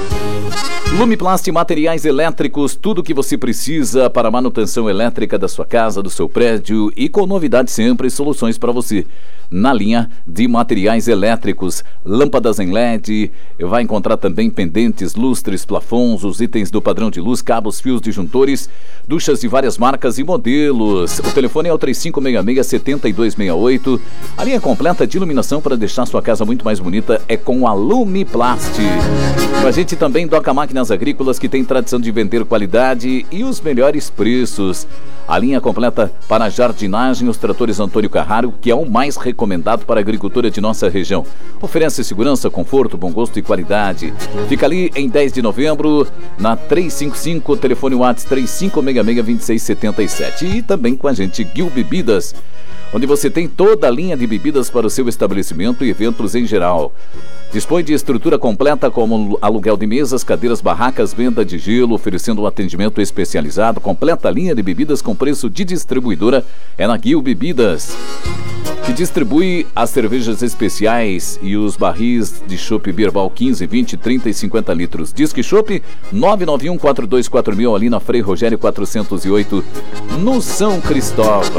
Lumiplast Materiais Elétricos, tudo o que você precisa para a manutenção elétrica da sua casa, do seu prédio e com novidades sempre, soluções para você. Na linha de materiais elétricos, lâmpadas em LED, vai encontrar também pendentes, lustres, plafons, os itens do padrão de luz, cabos, fios disjuntores, duchas de várias marcas e modelos. O telefone é o 3566-7268. A linha completa de iluminação para deixar sua casa muito mais bonita é com a Lumiplast. Com a gente também Doca Máquinas Agrícolas, que tem tradição de vender qualidade e os melhores preços. A linha completa para jardinagem, os tratores Antônio Carraro, que é o mais recomendado para a agricultura de nossa região. Oferece segurança, conforto, bom gosto e qualidade. Fica ali em 10 de novembro, na 355, telefone WhatsApp 3566-2677. E também com a gente, Guil Bebidas, onde você tem toda a linha de bebidas para o seu estabelecimento e eventos em geral. Dispõe de estrutura completa como aluguel de mesas, cadeiras, barracas, venda de gelo, oferecendo um atendimento especializado. Completa linha de bebidas com preço de distribuidora é na Guil Bebidas, que distribui as cervejas especiais e os barris de chopp Birbal 15, 20, 30 e 50 litros. Disque Chopp 991-424000, ali na Frei Rogério 408, no São Cristóvão.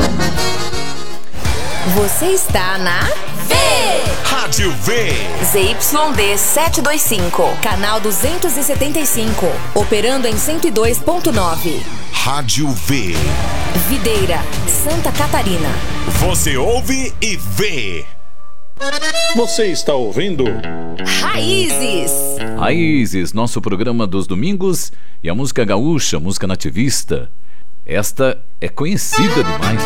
Você está na Rádio V. ZYD 725, canal 275, operando em 102.9. Rádio V. Videira, Santa Catarina. Você ouve e vê. Você está ouvindo Raízes. Raízes, nosso programa dos domingos e a música gaúcha, música nativista. Esta é conhecida demais.